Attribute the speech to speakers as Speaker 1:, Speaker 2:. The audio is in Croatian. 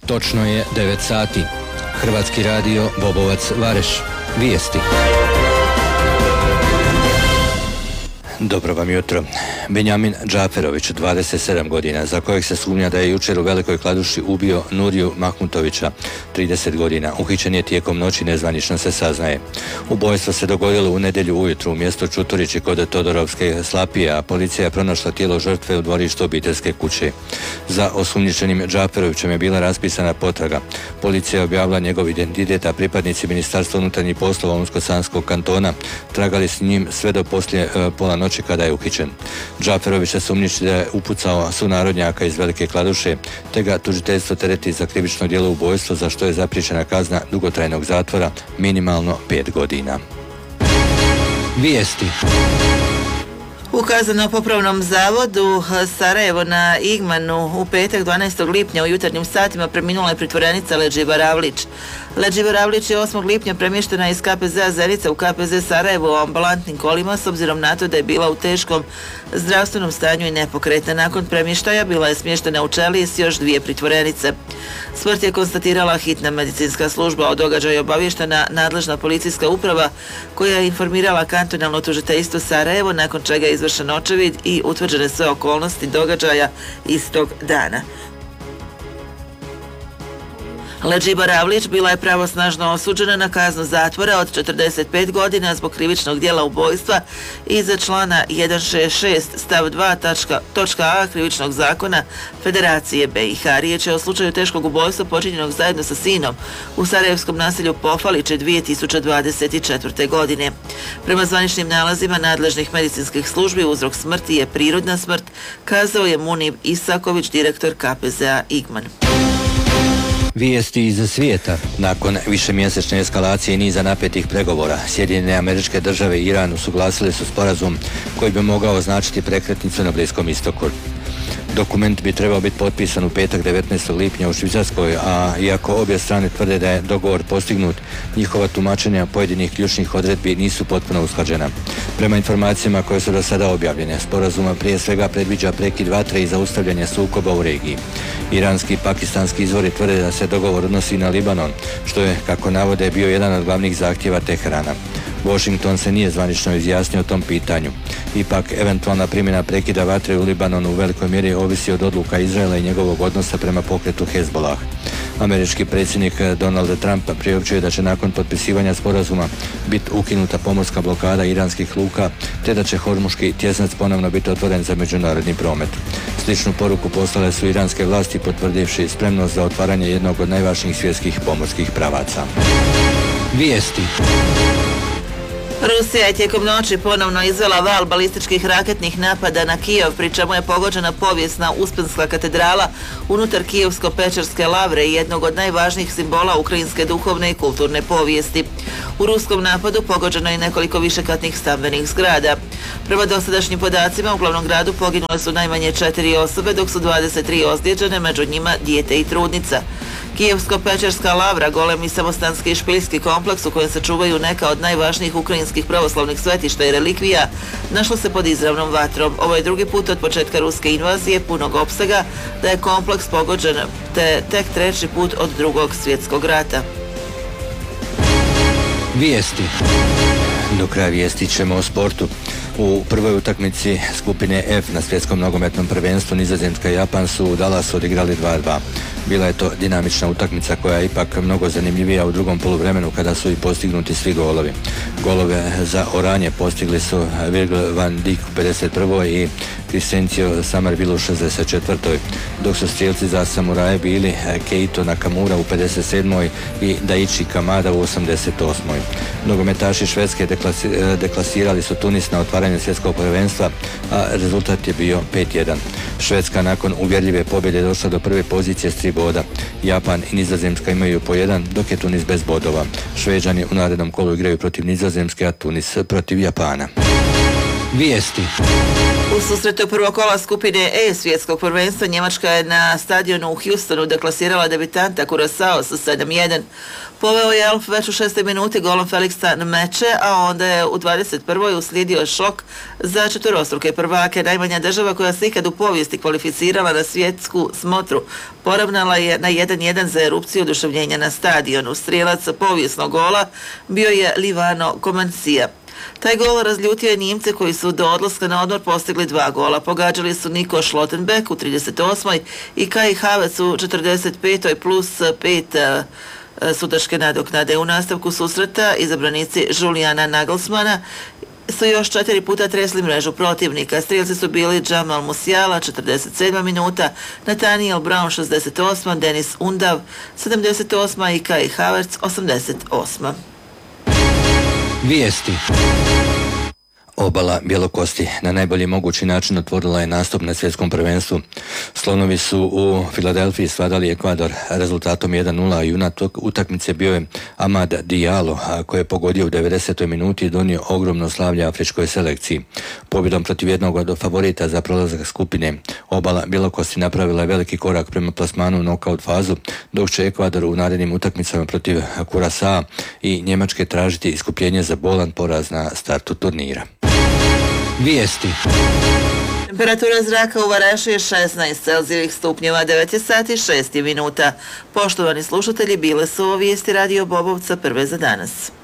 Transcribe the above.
Speaker 1: Točno je 9 sati. Hrvatski radio Bobovac Vareš. Vijesti. Dobro vam jutro. Benjamin Džaferović, 27 godina, za kojeg se sumnja da je jučer u Velikoj Kladuši ubio Nuriju Mahmutovića, 30 godina, uhićen je tijekom noći, nezvanično se saznaje. Ubojstvo se dogodilo u nedjelju ujutro u mjestu Čuturići kod Todorovske Slapije, a policija je pronašla tijelo žrtve u dvorištu obiteljske kuće. Za osumnjičenim Džaferovićem je bila raspisana potraga. Policija je objavila njegov identitet, a pripadnici Ministarstva unutarnjih poslova Unsko-Sanskog kantona tragali s njim sve do poslije pola noći kada je uhićen. Džaferović se sumnjiči da je upucao sunarodnjaka iz Velike Kladuše, te ga tužiteljstvo tereti za krivično djelo ubojstvo, za što je zapriječena kazna dugotrajnog zatvora, minimalno 5 godina. Vijesti.
Speaker 2: U kazneno-popravnom zavodu Sarajevo na Igmanu u petak 12. lipnja u jutarnjim satima preminula je pritvorenica Ledžiba Ravlić. Ledžiba Ravlić je 8. lipnja premještena iz KPZ-a Zenica u KPZ Sarajevo u ambulantnim kolima s obzirom na to da je bila u teškom zdravstvenom stanju i nepokretna. Nakon premještaja bila je smještena u ćeliji s još 2 pritvorenice. Smrt je konstatirala hitna medicinska služba. O događaju je obavještena nadležna policijska uprava koja je informirala kantonalno tužiteljstvo Sarajevo, nakon čega je izvršen očevid i utvrđene sve okolnosti događaja istog dana. Ledžiba Ravlić bila je pravosnažno osuđena na kaznu zatvora od 45 godina zbog krivičnog djela ubojstva iza člana 166 stav 2 točka a krivičnog zakona Federacije BiH. Riječ je o slučaju teškog ubojstva počinjenog zajedno sa sinom u sarajevskom naselju Pofaliće 2024. godine. Prema zvaničnim nalazima nadležnih medicinskih službi uzrok smrti je prirodna smrt, kazao je Munib Isaković, direktor KPZ-a Igman.
Speaker 1: Vijesti iz svijeta. Nakon višemjesečne eskalacije i niza napetih pregovora, Sjedinjene Američke Države i Iran usuglasili su sporazum koji bi mogao označiti prekretnicu na Bliskom istoku. Dokument bi trebao biti potpisan u petak 19. lipnja u Švicarskoj, a iako obje strane tvrde da je dogovor postignut, njihova tumačenja pojedinih ključnih odredbi nisu potpuno usklađena. Prema informacijama koje su do sada objavljene, sporazuma prije svega predviđa prekid vatre i zaustavljanje sukoba u regiji. Iranski i pakistanski izvori tvrde da se dogovor odnosi na Libanon, što je, kako navode, bio jedan od glavnih zahtjeva Teherana. Washington se nije zvanično izjasnio o tom pitanju. Ipak, eventualna primjena prekida vatre u Libanonu u velikoj mjeri ovisi od odluka Izraela i njegovog odnosa prema pokretu Hezbollah. Američki predsjednik Donald Trump priopćuje da će nakon potpisivanja sporazuma biti ukinuta pomorska blokada iranskih luka, te da će Hormuški tjesnac ponovno biti otvoren za međunarodni promet. Sličnu poruku poslale su iranske vlasti, potvrdivši spremnost za otvaranje jednog od najvažnijih svjetskih pomorskih pravaca. Vijesti.
Speaker 2: Rusija je tijekom noći ponovno izvela val balističkih raketnih napada na Kijev, pri čemu je pogođena povijesna Uspenska katedrala unutar Kijevsko-Pečerske lavre i jednog od najvažnijih simbola ukrajinske duhovne i kulturne povijesti. U ruskom napadu pogođeno je nekoliko višekatnih stambenih zgrada. Prema dosadašnjim podacima u glavnom gradu poginule su najmanje 4 osobe, dok su 23 ozlijeđene, među njima dijete i trudnica. Kijevsko-Pečerska lavra, golemi samostanski i špiljski kompleks u kojem se čuvaju neka od najvažnijih ukrajinskih pravoslavnih svetišta i relikvija, našlo se pod izravnom vatrom. Ovo je drugi put od početka ruske invazije punog opsega da je kompleks pogođen, te tek treći put od Drugog svjetskog rata.
Speaker 1: Vijesti. Do kraja vijesti ćemo o sportu. U prvoj utakmici skupine F na svjetskom nogometnom prvenstvu Nizozemska i Japan su u Dallasu odigrali 2:2. Bila je to dinamična utakmica koja je ipak mnogo zanimljivija u drugom poluvremenu kada su i postignuti svi golovi. Golove za Oranje postigli su Virgil van Dijk u 51. i Crescencio Somerville u 64. dok su strijelci za Samuraje bili Keito Nakamura u 57. i Daichi Kamada u 88. Nogometaši Švedske deklasirali su Tunis na otvaranju svjetskog prvenstva, a rezultat je bio 5:1. Švedska nakon uvjerljive pobjede došla do prve pozicije s 3 boda. Japan i Nizozemska imaju po 1, dok je Tunis bez bodova. Šveđani u narednom kolu igraju protiv Nizozemske, a Tunis protiv Japana. Vijesti.
Speaker 2: U susretu prvog kola skupine E svjetskog prvenstva Njemačka je na stadionu u Houstonu deklasirala debitanta Curaçao sa 7:1. Poveo je Elf već u 6. minuti golom Felixa Nmeče, a onda je u 21. uslijedio šok za četvorostruke prvake. Najmanja država koja se ikad u povijesti kvalificirala na svjetsku smotru poravnala je na 1:1 za erupciju oduševljenja na stadionu. Strijelac povijesnog gola bio je Livano Comancija. Taj gol razljutio je Njemce koji su do odlaska na odmor postigli 2 gola. Pogađali su Nico Schlottenbeck u 38. i Kai Havertz u 45. plus 5 sudačke nadoknade. U nastavku susreta izabranici Juliana Nagelsmana su još 4 puta tresli mrežu protivnika. Strijelci su bili Jamal Musiala 47. minuta, Nathaniel Brown 68. Denis Undav 78. i Kai Havertz 88.
Speaker 1: Vijesti. Obala Bjelokosti na najbolji mogući način otvorila je nastup na svjetskom prvenstvu. Slonovi su u Filadelfiji svladali Ekvador rezultatom 1:0, a junak utakmice bio je Amad Diallo, koji je pogodio u 90. minuti i donio ogromno slavlje afričkoj selekciji. Pobjedom protiv jednog od favorita za prolazak skupine, Obala Bjelokosti napravila je veliki korak prema plasmanu u nokaut fazu, dok će Ekvador u narednim utakmicama protiv Curaçao i Njemačke tražiti iskupljenje za bolan poraz na startu turnira. Vijesti.
Speaker 2: Temperatura zraka u Varešu je 16 Celzijevih stupnjeva, 9 je sati 6 minuta. Poštovani slušatelji, bile su ovo vijesti Radio Bobovca prve za danas.